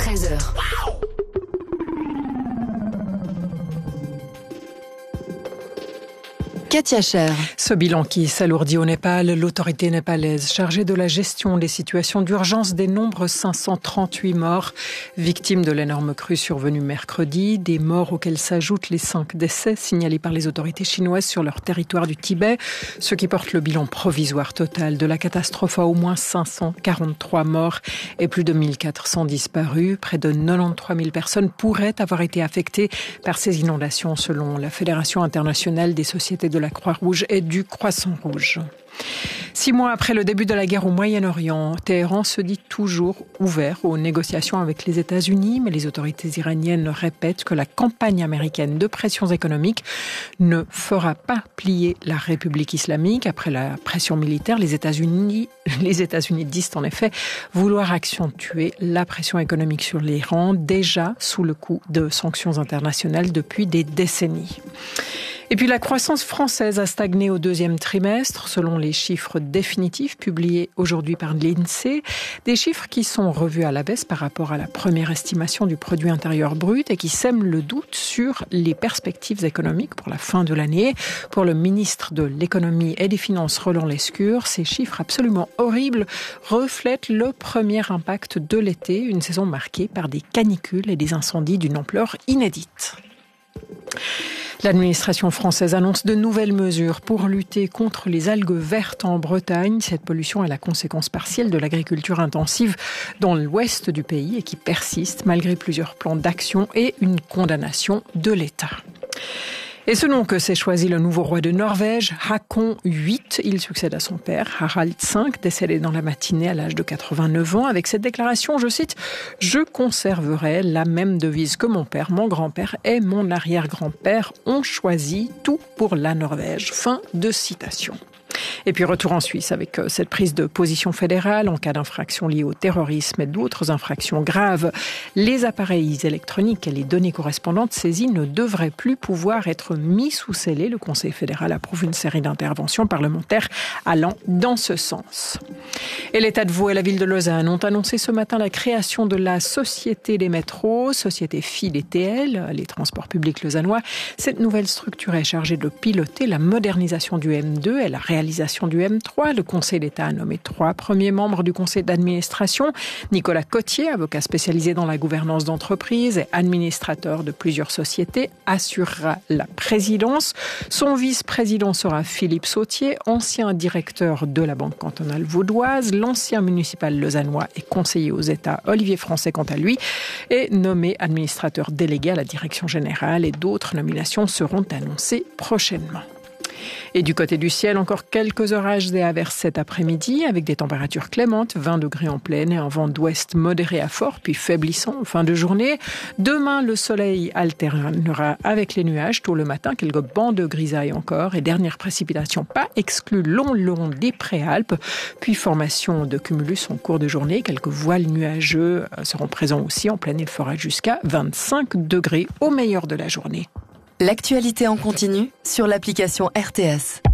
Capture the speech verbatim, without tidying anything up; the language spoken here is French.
treize heures. Katia Cher. Ce bilan qui s'alourdit au Népal, l'autorité népalaise chargée de la gestion des situations d'urgence dénombre cinq cent trente-huit morts, victimes de l'énorme crue survenue mercredi, des morts auxquels s'ajoutent les cinq décès signalés par les autorités chinoises sur leur territoire du Tibet, ce qui porte le bilan provisoire total de la catastrophe à au moins cinq cent quarante-trois morts et plus de mille quatre cents disparus. Près de quatre-vingt-treize mille personnes pourraient avoir été affectées par ces inondations selon la Fédération internationale des sociétés de de la Croix-Rouge et du Croissant-Rouge. Six mois après le début de la guerre au Moyen-Orient, Téhéran se dit toujours ouvert aux négociations avec les États-Unis, mais les autorités iraniennes répètent que la campagne américaine de pressions économiques ne fera pas plier la République islamique. Après la pression militaire, les États-Unis, les États-Unis disent en effet vouloir accentuer la pression économique sur l'Iran, déjà sous le coup de sanctions internationales depuis des décennies. Et puis la croissance française a stagné au deuxième trimestre, selon les chiffres définitifs publiés aujourd'hui par l'INSEE, des chiffres qui sont revus à la baisse par rapport à la première estimation du produit intérieur brut et qui sèment le doute sur les perspectives économiques pour la fin de l'année. Pour le ministre de l'économie et des finances Roland Lescure, ces chiffres absolument horribles reflètent le premier impact de l'été, une saison marquée par des canicules et des incendies d'une ampleur inédite. L'administration française annonce de nouvelles mesures pour lutter contre les algues vertes en Bretagne. Cette pollution est la conséquence partielle de l'agriculture intensive dans l'ouest du pays et qui persiste malgré plusieurs plans d'action et une condamnation de l'État. Et ce nom que s'est choisi le nouveau roi de Norvège, Håkon huit, il succède à son père, Harald cinq, décédé dans la matinée à l'âge de quatre-vingt-neuf ans. Avec cette déclaration, je cite, « Je conserverai la même devise que mon père, mon grand-père et mon arrière-grand-père ont choisi, tout pour la Norvège ». Fin de citation. Et puis retour en Suisse avec cette prise de position fédérale en cas d'infraction liée au terrorisme et d'autres infractions graves. Les appareils électroniques et les données correspondantes saisies ne devraient plus pouvoir être mis sous scellé. Le Conseil fédéral approuve une série d'interventions parlementaires allant dans ce sens. Et l'État de Vaud et la ville de Lausanne ont annoncé ce matin la création de la Société des métros, société fille des T L, les transports publics lausannois. Cette nouvelle structure est chargée de piloter la modernisation du M deux et la réalisation du M trois. Le Conseil d'État a nommé trois premiers membres du conseil d'administration. Nicolas Cotier, avocat spécialisé dans la gouvernance d'entreprise et administrateur de plusieurs sociétés, assurera la présidence. Son vice-président sera Philippe Sautier, ancien directeur de la Banque cantonale vaudoise. L'ancien municipal lausannois et conseiller aux États Olivier Français, quant à lui, est nommé administrateur délégué à la direction générale et d'autres nominations seront annoncées prochainement. Et du côté du ciel, encore quelques orages et averses cet après-midi avec des températures clémentes, vingt degrés en pleine et un vent d'ouest modéré à fort puis faiblissant en fin de journée. Demain, le soleil alternera avec les nuages tôt le matin, quelques bancs de grisaille encore et dernières précipitations pas exclues long long des préalpes. Puis formation de cumulus en cours de journée, quelques voiles nuageux seront présents aussi en pleine. Il fera jusqu'à vingt-cinq degrés au meilleur de la journée. L'actualité en continu sur l'application R T S.